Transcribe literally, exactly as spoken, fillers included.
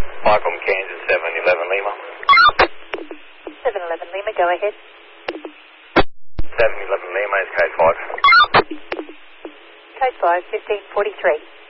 Michael Kansas, seven eleven Lima. seven eleven Lima, go ahead. seven eleven Lima is code five. Code five, fifteen forty-three.